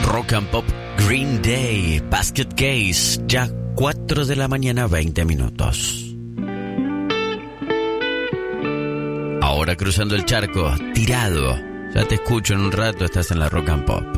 Rock and Pop, Green Day, Basket Case, ya 4 de la mañana, 20 minutos. Ahora cruzando el charco, Tirado. Ya te escucho en un rato, estás en la Rock and Pop.